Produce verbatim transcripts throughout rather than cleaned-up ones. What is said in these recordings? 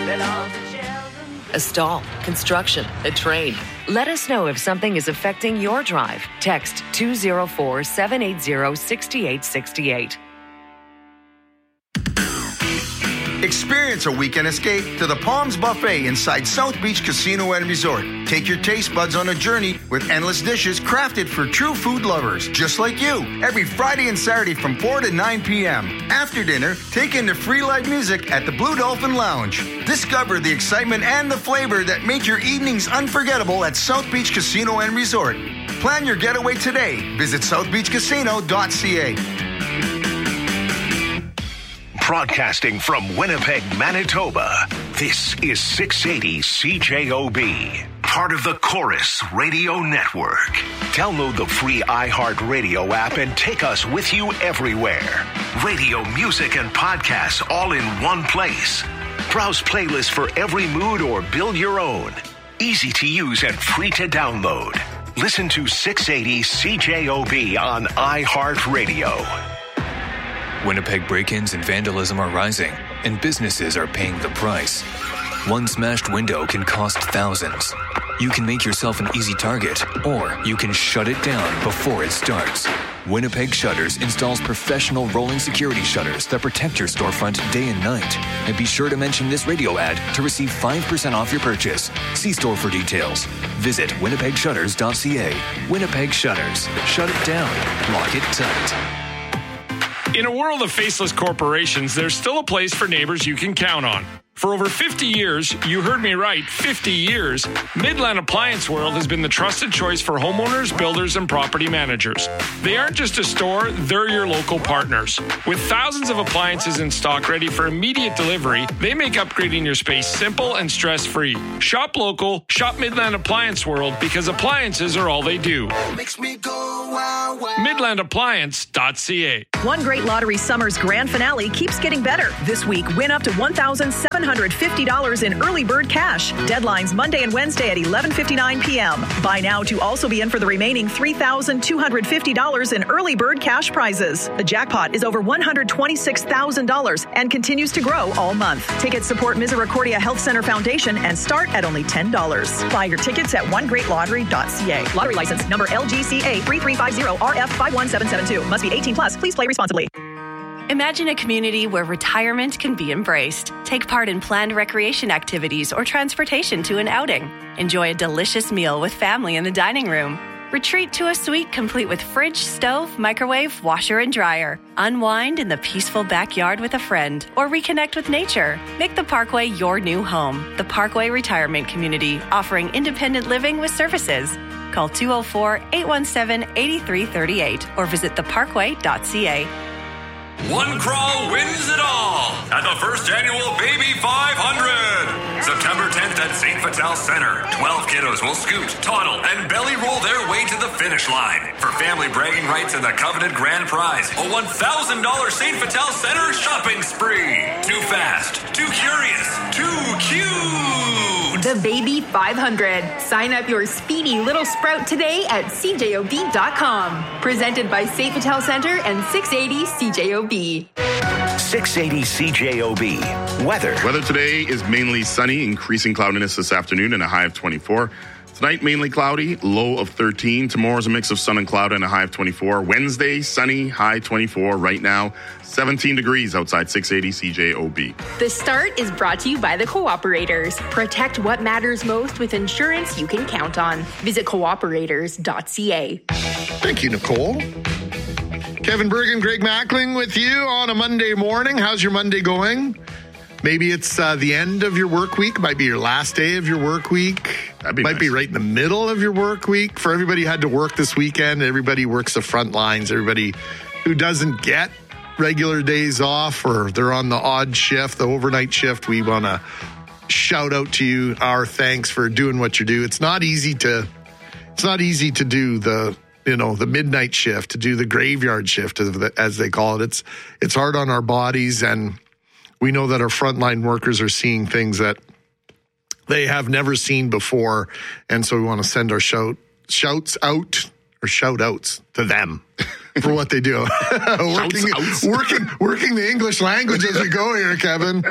A stall, construction, a train. Let us know if something is affecting your drive. Text two oh four, seven eight zero, six eight six eight. Experience a weekend escape to the Palms Buffet inside South Beach Casino and Resort. Take your taste buds on a journey with endless dishes crafted for true food lovers, just like you. Every Friday and Saturday from four to nine p.m. After dinner, take in the free live music at the Blue Dolphin Lounge. Discover the excitement and the flavor that make your evenings unforgettable at South Beach Casino and Resort. Plan your getaway today. Visit south beach casino dot c a. Broadcasting from Winnipeg, Manitoba, this is six eighty C J O B, part of the Chorus Radio Network. Download the free iHeartRadio app and take us with you everywhere. Radio, music, and podcasts all in one place. Browse playlists for every mood or build your own. Easy to use and free to download. Listen to six eighty C J O B on iHeartRadio. Winnipeg break-ins and vandalism are rising, and businesses are paying the price. One smashed window can cost thousands. You can make yourself an easy target, or you can shut it down before it starts. Winnipeg Shutters installs professional rolling security shutters that protect your storefront day and night. And be sure to mention this radio ad to receive five percent off your purchase. See store for details. Visit winnipeg shutters dot c a. Winnipeg Shutters. Shut it down. Lock it tight. In a world of faceless corporations, there's still a place for neighbors you can count on. For over fifty years, you heard me right, fifty years, Midland Appliance World has been the trusted choice for homeowners, builders, and property managers. They aren't just a store, they're your local partners. With thousands of appliances in stock ready for immediate delivery, they make upgrading your space simple and stress-free. Shop local, shop Midland Appliance World, because appliances are all they do. Makes me go wow, wow. midland appliance dot c a. One Great Lottery Summer's grand finale keeps getting better. This week, win up to one thousand seven hundred fifty dollars in early bird cash. Deadlines Monday and Wednesday at eleven fifty-nine p.m. Buy now to also be in for the remaining three thousand two hundred fifty dollars in early bird cash prizes. The jackpot is over one hundred twenty-six thousand dollars and continues to grow all month. Tickets support Misericordia Health Center Foundation and start at only ten dollars. Buy your tickets at one great lottery dot c a. Lottery license number L G C A three three five zero R F five one seven seven two. Must be eighteen plus. Please play responsibly. Imagine a community where retirement can be embraced. Take part in planned recreation activities or transportation to an outing. Enjoy a delicious meal with family in the dining room. Retreat to a suite complete with fridge, stove, microwave, washer, and dryer. Unwind in the peaceful backyard with a friend or reconnect with nature. Make the Parkway your new home. The Parkway Retirement Community, offering independent living with services. Call two oh four, eight one seven, eight three three eight or visit the parkway dot c a. One crawl wins it all at the first annual Baby five hundred. September tenth at Saint Vital Center. twelve kiddos will scoot, toddle, and belly roll their way to the finish line. For family bragging rights and the coveted grand prize, a one thousand dollars Saint Vital Center shopping spree. Too fast, too curious, too cute. The Baby five hundred. Sign up your speedy little sprout today at c j o b dot com. Presented by Saint Vital Center and six eighty C J O B. six eighty C J O B. Weather. Weather today is mainly sunny, increasing cloudiness this afternoon and a high of twenty-four. Tonight, mainly cloudy, low of thirteen. Tomorrow's a mix of sun and cloud and a high of twenty-four. Wednesday, sunny, high twenty-four. Right now, seventeen degrees outside six eighty C J O B. The Start is brought to you by the Cooperators. Protect what matters most with insurance you can count on. Visit cooperators dot c a. Thank you, Nicole. Kevin Bergen, Greg Mackling with you on a Monday morning. How's your Monday going? Maybe it's uh, the end of your work week. Might be your last day of your work week. That'd be Might nice. be right in the middle of your work week. For everybody who had to work this weekend, everybody works the front lines. Everybody who doesn't get regular days off or they're on the odd shift, the overnight shift, we want to shout out to you our thanks for doing what you do. It's not easy to, it's not easy to do the, you know, the midnight shift, to do the graveyard shift, as they call it. It's, it's hard on our bodies, and we know that our frontline workers are seeing things that they have never seen before. And so we want to send our shout, shouts out or shout outs to them. for what they do. working, working, working the English language as we go here, Kevin.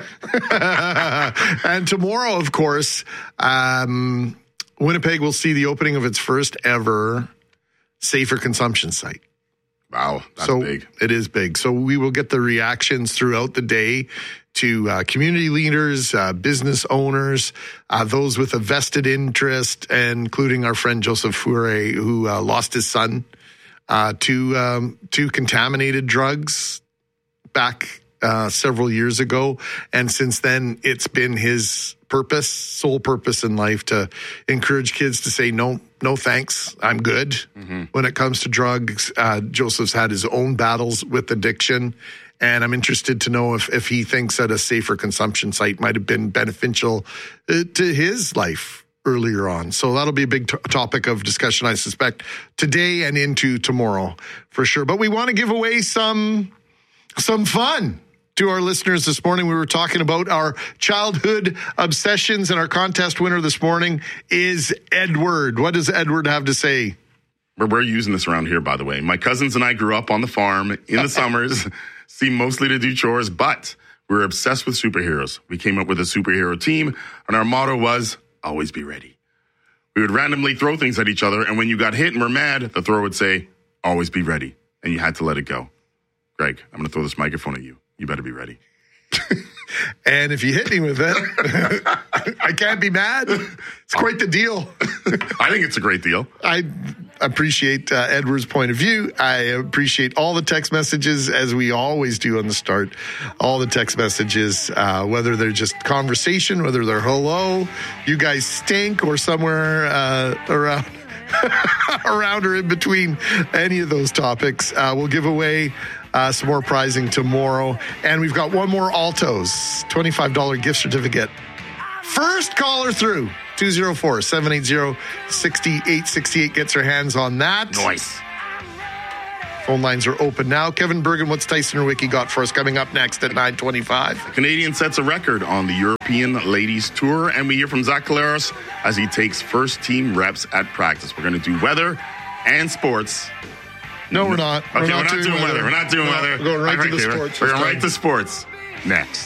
And tomorrow, of course, um, Winnipeg will see the opening of its first ever safer consumption site. Wow, that's so big. It is big. So we will get the reactions throughout the day to uh, community leaders, uh, business owners, uh, those with a vested interest, including our friend Joseph Fourré, who uh, lost his son uh, to um, to contaminated drugs back uh, several years ago. And since then, it's been his purpose, sole purpose in life to encourage kids to say, no, no thanks, I'm good. Mm-hmm. When it comes to drugs, uh, Joseph's had his own battles with addiction. And I'm interested to know if, if he thinks that a safer consumption site might have been beneficial uh, to his life earlier on. So that'll be a big t- topic of discussion, I suspect, today and into tomorrow for sure. But we want to give away some some fun to our listeners this morning. We were talking about our childhood obsessions, and our contest winner this morning is Edward. What does Edward have to say? We're, we're using this around here, by the way. My cousins and I grew up on the farm in the summers, seemed mostly to do chores, but we were obsessed with superheroes. We came up with a superhero team, and our motto was, always be ready. We would randomly throw things at each other, and when you got hit and were mad, the thrower would say, always be ready, and you had to let it go. Greg, I'm going to throw this microphone at you. You better be ready. And if you hit me with it, I can't be mad. It's quite the deal. I think it's a great deal. I appreciate uh, Edward's point of view. I appreciate all the text messages, as we always do on the start. All the text messages, uh, whether they're just conversation, whether they're hello, you guys stink, or somewhere uh, around. around or in between any of those topics. Uh, we'll give away uh, some more prizing tomorrow. And we've got one more Altos twenty-five dollars gift certificate. First caller through, two oh four, seven eight zero, six eight six eight gets her hands on that. Nice. Phone lines are open now. Kevin Bergen, what's Tyson or Wiki got for us coming up next at nine twenty-five? The Canadian sets a record on the European Ladies Tour, and we hear from Zach Collaros as he takes first team reps at practice. We're going to do weather and sports. No, we're not. Okay, we're not, we're not doing, doing weather. weather. We're not doing no, weather. We're going right right to the there. sports. We're going right to sports next.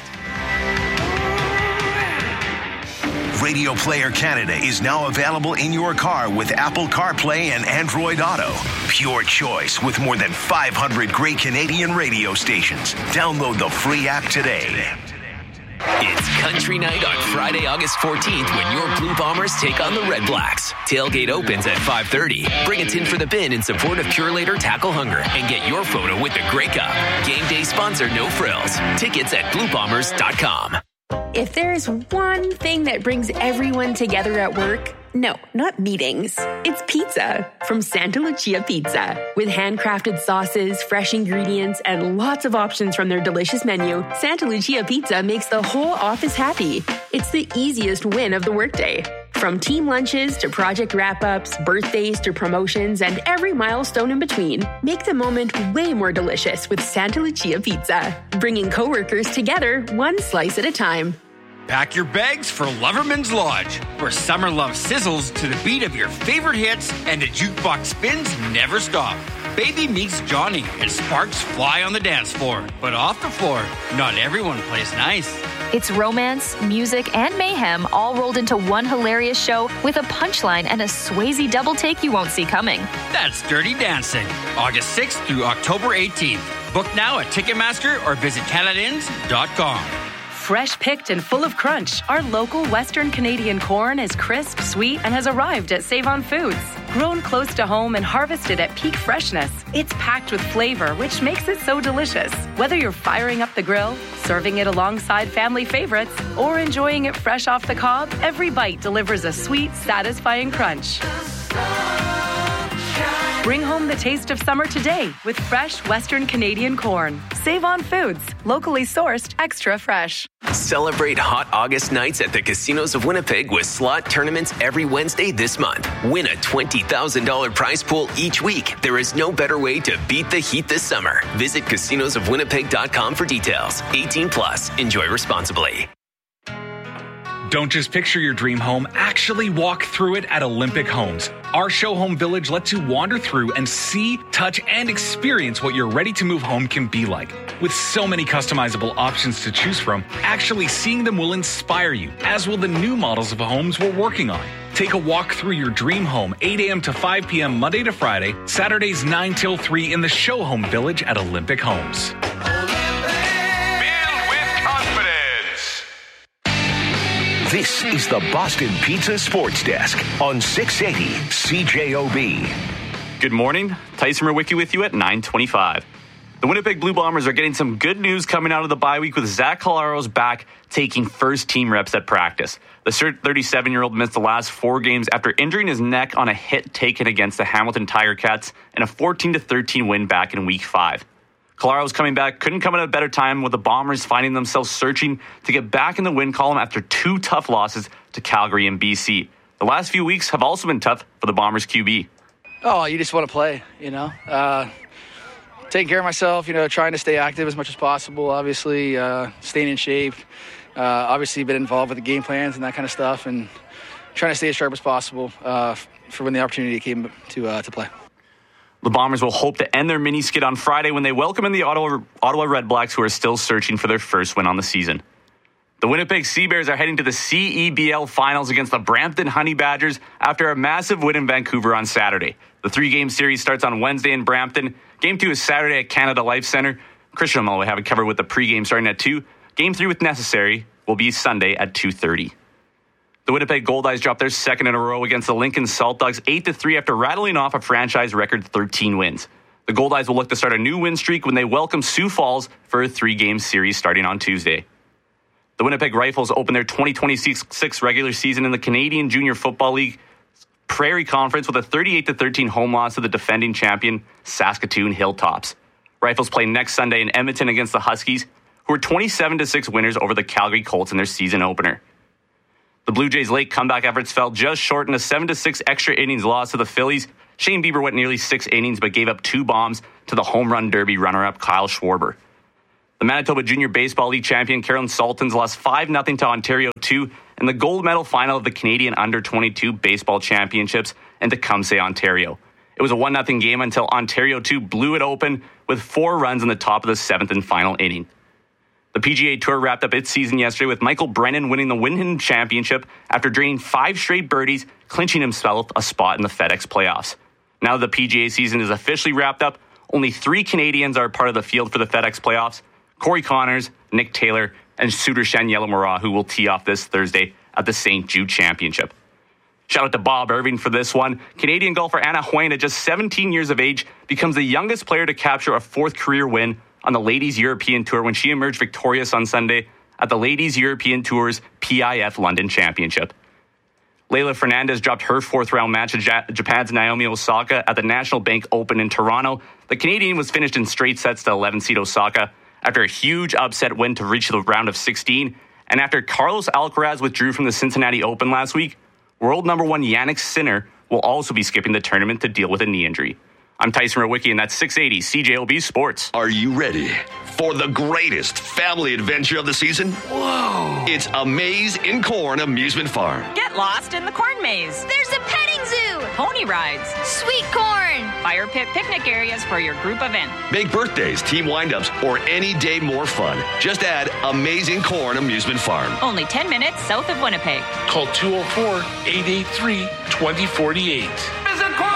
Radio Player Canada is now available in your car with Apple CarPlay and Android Auto. Pure choice with more than five hundred great Canadian radio stations. Download the free app today. It's Country Night on Friday, August fourteenth, when your Blue Bombers take on the Red Blacks. Tailgate opens at five thirty. Bring a tin for the bin in support of Purelator Tackle Hunger and get your photo with the Grey Cup. Game day sponsor No Frills. Tickets at blue bombers dot com. If there's one thing that brings everyone together at work, no, not meetings. It's pizza from Santa Lucia Pizza. With handcrafted sauces, fresh ingredients, and lots of options from their delicious menu, Santa Lucia Pizza makes the whole office happy. It's the easiest win of the workday. From team lunches to project wrap-ups, birthdays to promotions, and every milestone in between, make the moment way more delicious with Santa Lucia Pizza. Bringing coworkers together one slice at a time. Pack your bags for Loverman's Lodge, where summer love sizzles to the beat of your favorite hits and the jukebox spins never stop. Baby meets Johnny and sparks fly on the dance floor. But off the floor, not everyone plays nice. It's romance, music, and mayhem all rolled into one hilarious show with a punchline and a Swayze double take you won't see coming. That's Dirty Dancing, August sixth through October eighteenth. Book now at Ticketmaster or visit Canadians dot com. Fresh picked and full of crunch, our local Western Canadian corn is crisp, sweet, and has arrived at Save-On Foods. Grown close to home and harvested at peak freshness, it's packed with flavor, which makes it so delicious. Whether you're firing up the grill, serving it alongside family favorites, or enjoying it fresh off the cob, every bite delivers a sweet, satisfying crunch. Bring home the taste of summer today with fresh Western Canadian corn. Save on Foods, locally sourced, extra fresh. Celebrate hot August nights at the Casinos of Winnipeg with slot tournaments every Wednesday this month. Win a twenty thousand dollars prize pool each week. There is no better way to beat the heat this summer. Visit casinos of winnipeg dot com for details. eighteen plus. Enjoy responsibly. Don't just picture your dream home, actually walk through it at Olympic Homes. Our show home village lets you wander through and see, touch, and experience what your ready-to-move home can be like. With so many customizable options to choose from, actually seeing them will inspire you, as will the new models of homes we're working on. Take a walk through your dream home, eight a.m. to five p.m. Monday to Friday, Saturdays nine till three in the show home village at Olympic Homes. This is the Boston Pizza Sports Desk on six eighty C J O B. Good morning. Tyson Murwicki with you at nine twenty-five. The Winnipeg Blue Bombers are getting some good news coming out of the bye week with Zach Collaros back taking first team reps at practice. The thirty-seven-year-old missed the last four games after injuring his neck on a hit taken against the Hamilton Tiger Cats in a fourteen to thirteen win back in week five. Collaros coming back couldn't come at a better time with the Bombers finding themselves searching to get back in the win column after two tough losses to Calgary and B C. The last few weeks have also been tough for the Bombers Q B. Oh, you just want to play, you know. Uh, taking care of myself, you know, trying to stay active as much as possible, obviously, uh, staying in shape. Uh, obviously, been involved with the game plans and that kind of stuff, and trying to stay as sharp as possible uh, for when the opportunity came to uh, to play. The Bombers will hope to end their mini skid on Friday when they welcome in the Ottawa, Ottawa Redblacks, who are still searching for their first win on the season. The Winnipeg Sea Bears are heading to the C E B L Finals against the Brampton Honey Badgers after a massive win in Vancouver on Saturday. The three-game series starts on Wednesday in Brampton. Game two is Saturday at Canada Life Centre. Christian will have it covered with the pregame starting at two. Game three, with necessary, will be Sunday at two thirty. The Winnipeg Goldeyes dropped their second in a row against the Lincoln Salt Dogs eight to three after rattling off a franchise record thirteen wins. The Goldeyes will look to start a new win streak when they welcome Sioux Falls for a three-game series starting on Tuesday. The Winnipeg Rifles open their twenty twenty-six regular season in the Canadian Junior Football League Prairie Conference with a thirty-eight to thirteen home loss to the defending champion Saskatoon Hilltops. Rifles play next Sunday in Edmonton against the Huskies, who are twenty-seven to six winners over the Calgary Colts in their season opener. The Blue Jays' late comeback efforts fell just short in a seven to six extra innings loss to the Phillies. Shane Bieber went nearly six innings but gave up two bombs to the home run derby runner-up Kyle Schwarber. The Manitoba Junior Baseball League champion Carolyn Sultans lost five nothing to Ontario two in the gold medal final of the Canadian under twenty-two Baseball Championships in Tecumseh, Ontario. It was a one nothing game until Ontario two blew it open with four runs in the top of the seventh and final inning. The P G A Tour wrapped up its season yesterday with Michael Brennan winning the Wyndham Championship after draining five straight birdies, clinching himself a spot in the FedEx playoffs. Now that the P G A season is officially wrapped up, only three Canadians are part of the field for the FedEx playoffs: Corey Connors, Nick Taylor, and Sudarshan Yellamura, who will tee off this Thursday at the Saint Jude Championship. Shout out to Bob Irving for this one. Canadian golfer Anna Huynh, at just seventeen years of age, becomes the youngest player to capture a fourth career win on the Ladies European Tour when she emerged victorious on Sunday at the Ladies European Tour's P I F London Championship. Leylah Fernandez dropped her fourth round match at Japan's Naomi Osaka at the National Bank Open in Toronto. The Canadian was finished in straight sets to eleven seed Osaka after a huge upset win to reach the round of sixteen. And after Carlos Alcaraz withdrew from the Cincinnati Open last week, world number one Jannik Sinner will also be skipping the tournament to deal with a knee injury. I'm Tyson Murwicki, and that's six eighty C J O B Sports. Are you ready for the greatest family adventure of the season? Whoa! It's A Maze in Corn Amusement Farm. Get lost in the corn maze. There's a petting zoo. Pony rides. Sweet corn. Fire pit picnic areas for your group event. Make birthdays, team wind-ups, or any day more fun. Just add Amazing Corn Amusement Farm. Only ten minutes south of Winnipeg. Call two oh four, eight eight three, two oh four eight.